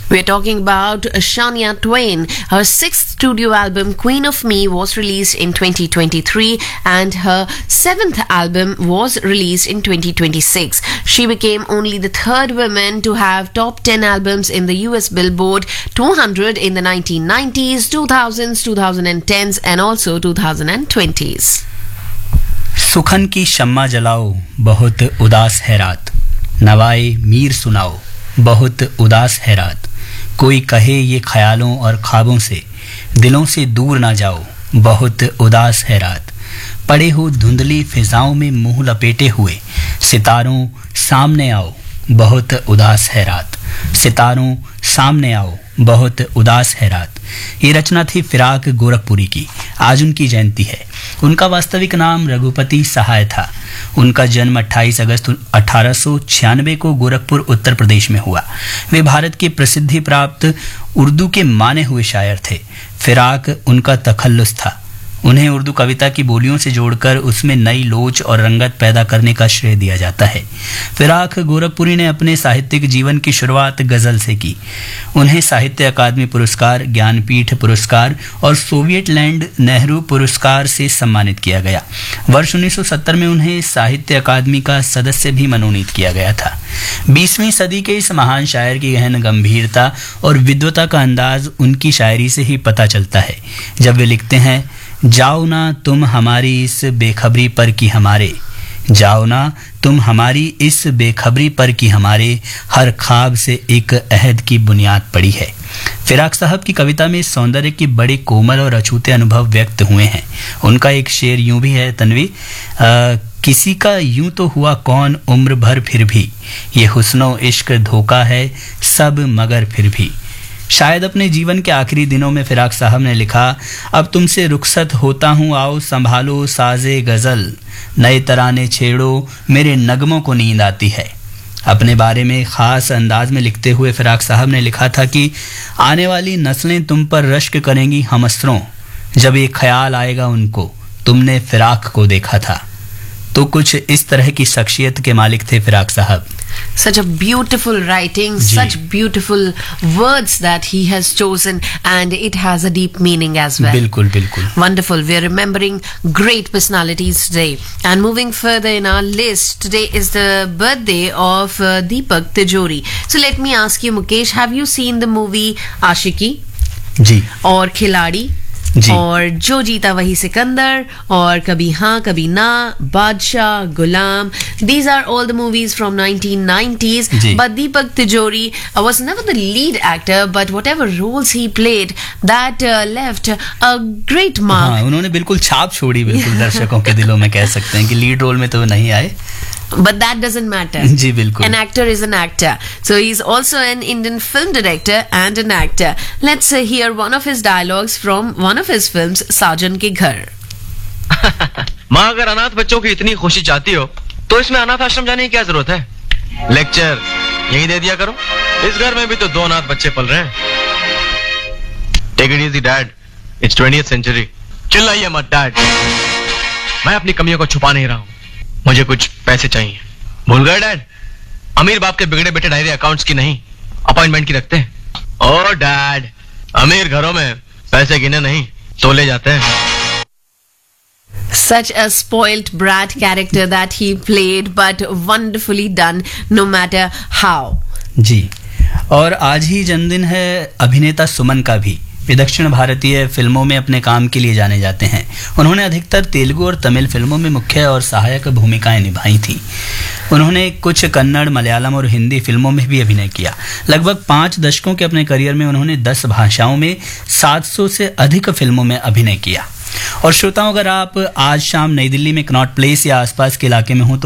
We're talking about Shania Twain. Her sixth studio album, Queen of Me, was released in 2023 and her seventh album was released in 2026. She became only the third woman to have top 10 albums in the US Billboard 200 in the 1990s, 2000s, 2010s and also 2020s. सुखन की शम्मा जलाओ, बहुत उदास है रात, नवाए मीर सुनाओ, बहुत उदास है रात, कोई कहे ये ख्यालों और ख्वाबों से दिलों से दूर ना जाओ, बहुत उदास है रात, पड़े हो धुंधली फिजाओं में मुंह लपेटे हुए सितारों सामने आओ, बहुत उदास है रात, सितारों सामने आओ, बहुत उदास है रात। ये रचना थी फिराक गोरखपुरी की। आज उनकी जयंती है। उनका वास्तविक नाम रघुपति सहाय था। उनका जन्म 28 अगस्त 1896 को गोरखपुर उत्तर प्रदेश में हुआ। वे भारत के प्रसिद्धि प्राप्त उर्दू के माने हुए शायर थे। फिराक उनका तखल्लुस था। उन्हें उर्दू कविता की बोलियों से जोड़कर उसमें नई लोच और रंगत पैदा करने का श्रेय दिया जाता है। फिराक गोरखपुरी ने अपने साहित्यिक जीवन की शुरुआत गज़ल से की। उन्हें साहित्य अकादमी पुरस्कार, ज्ञानपीठ पुरस्कार और सोवियत लैंड नेहरू पुरस्कार से सम्मानित किया गया। वर्ष 1970 में उन्हें साहित्य अकादमी का सदस्य भी मनोनीत किया गया था। 20वीं सदी के इस महान शायर की गहन गंभीरता और विद्वता का अंदाज उनकी शायरी से ही पता चलता है। जब वे लिखते हैं, जाओ ना तुम हमारी इस बेखबरी पर कि हमारे, जाओ ना तुम हमारी इस बेखबरी पर कि हमारे हर ख्वाब से एक अहद की बुनियाद पड़ी है। फिराक साहब की कविता में सौंदर्य के बड़े कोमल और अछूते अनुभव व्यक्त हुए हैं। उनका एक शेर यूं भी है, तन्वी, किसी का यूं तो हुआ कौन उम्र भर फिर भी, ये हुस्नो इश्क धोखा है सब मगर फिर भी। शायद अपने जीवन के आखिरी दिनों में फिराक साहब ने लिखा, अब तुमसे रुखसत होता हूँ, आओ संभालो साजे गज़ल, नए तराने छेड़ो मेरे नगमों को नींद आती है। अपने बारे में ख़ास अंदाज में लिखते हुए फिराक साहब ने लिखा था कि आने वाली नस्लें तुम पर रश्क करेंगी हम असरों, जब ये ख्याल आएगा उनको तुमने फिराक को देखा था। तो कुछ इस तरह की शख्सियत के मालिक थे फिराक साहब। Such a beautiful writing, such beautiful words that he has chosen, and it has a deep meaning as well. बिल्कुल बिल्कुल. Wonderful. We are remembering great personalities today. And moving further in our list, today is the birthday of Deepak Tijori. So let me ask you, Mukesh, have you seen the movie Aashiki? जी. और खिलाड़ी? जी. और जो जीता वही सिकंदर, और कभी हाँ कभी ना, बादशाह, गुलाम. These are all the movies from 1990s. Ji. But Deepak Tijori was never the lead actor, but whatever roles he played, that left a great mark. हाँ, उन्होंने बिल्कुल छाप छोड़ी, बिल्कुल दर्शकों के दिलों में कह सकते हैं कि लीड रोल में तो नहीं आए. But that doesn't matter. जी बिल्कुल. An actor is an actor. So he's also an Indian film director and an actor. Let's hear one of his dialogues from one of his films, साजन के घर. माँ, अगर अनाथ बच्चों की इतनी खुशी चाहती हो तो इसमें अनाथ आश्रम जाने की क्या जरूरत है? लेक्चर यही दे दिया करो. इस घर में भी तो 2 अनाथ बच्चे पल रहे हैं. Take it easy, Dad. It's 20th century. चिल्लाइए मत, Dad. मैं अपनी कमियों को छुपा नहीं रहा हूँ. मुझे कुछ पैसे चाहिए. भूल गए डैड? अमीर बाप के बिगड़े बेटे डायरी अकाउंट्स की नहीं, अपॉइंटमेंट की रखते हैं. ओ डैड, अमीर घरों में पैसे गिने नहीं तोले जाते हैं. Such a spoilt brat character that he played, but wonderfully done no matter how. जी. और आज ही जन्मदिन है अभिनेता सुमन का भी. वे दक्षिण भारतीय फिल्मों में अपने काम के लिए जाने जाते हैं. उन्होंने अधिकतर तेलुगु और तमिल फिल्मों में मुख्य और सहायक भूमिकाएं निभाई थीं. उन्होंने कुछ कन्नड़, मलयालम और हिंदी फिल्मों में भी अभिनय किया. लगभग 5 दशकों के अपने करियर में उन्होंने 10 भाषाओं में 700 से अधिक फिल्मों में अभिनय किया. और श्रोताओं, अगर आप आज शाम नई दिल्ली में कनॉट प्लेस या आसपास के इलाके में हो तो